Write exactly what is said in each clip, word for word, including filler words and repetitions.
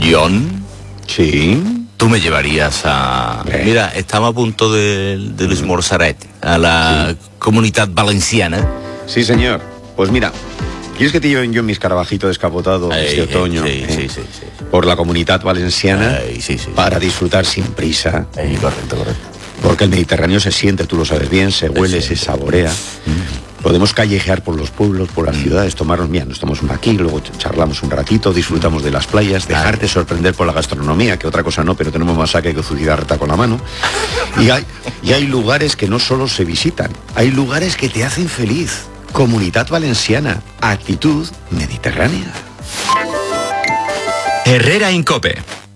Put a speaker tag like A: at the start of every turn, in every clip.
A: John,
B: Sí.
A: tú me llevarías a...
B: Eh.
A: Mira, estamos a punto de, de l'esmorzaret, a la
B: Sí.
A: Comunitat Valenciana.
B: Sí, señor. Pues mira, ¿quieres que te lleven yo en mis carabajito descapotado
A: Ey,
B: este
A: ey,
B: otoño?
A: sí,
B: eh,
A: sí, sí, sí.
B: Por la Comunitat Valenciana,
A: Ey, sí, sí, sí.
B: para disfrutar sin prisa.
A: Ey, correcto, correcto.
B: Porque el Mediterráneo se siente, tú lo sabes bien, se huele, se
A: siente.
B: saborea. Podemos callejear por los pueblos, por las ciudades, tomarnos, mira, nos tomamos un aquí, luego ch- charlamos un ratito, disfrutamos de las playas, dejarte sorprender por la gastronomía, que otra cosa no, pero tenemos más saque que Zucidarta con la mano. Y hay, y hay lugares que no solo se visitan, hay lugares que te hacen feliz. Comunitat Valenciana, actitud mediterránea.
C: Herrera Incope.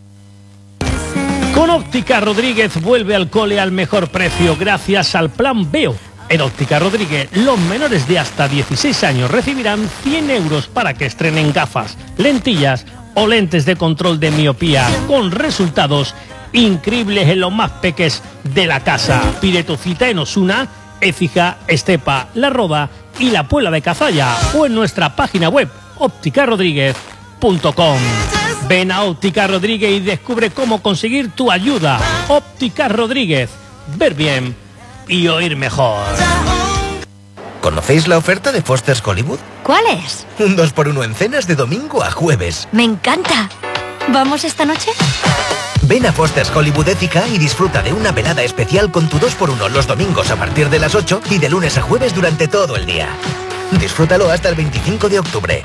D: Con Óptica Rodríguez vuelve al cole al mejor precio gracias al Plan Veo. En Óptica Rodríguez, los menores de hasta dieciséis años recibirán cien euros para que estrenen gafas, lentillas o lentes de control de miopía, con resultados increíbles en los más peques de la casa. Pide tu cita en Osuna, Écija, Estepa, La Roda y La Puebla de Cazalla, o en nuestra página web óptica rodríguez punto com. Ven a Óptica Rodríguez y descubre cómo conseguir tu ayuda. Óptica Rodríguez. Ver bien y oír mejor.
E: ¿Conocéis la oferta de Foster's Hollywood?
F: ¿Cuál es?
E: Un dos por uno en cenas de domingo a jueves.
F: Me encanta. ¿Vamos esta noche?
E: Ven a Foster's Hollywood Ética y disfruta de una velada especial con tu dos por uno los domingos a partir de las ocho y de lunes a jueves durante todo el día. Disfrútalo hasta el veinticinco de octubre.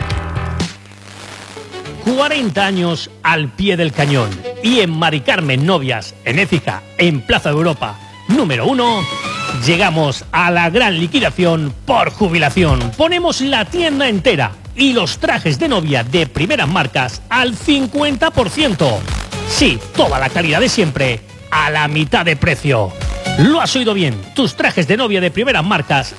D: cuarenta años al pie del cañón. Y en Mari Carmen Novias, en Écija, en Plaza de Europa, número uno, llegamos a la gran liquidación por jubilación. Ponemos la tienda entera y los trajes de novia de primeras marcas al cincuenta por ciento. Sí, toda la calidad de siempre a la mitad de precio. Lo has oído bien, tus trajes de novia de primeras marcas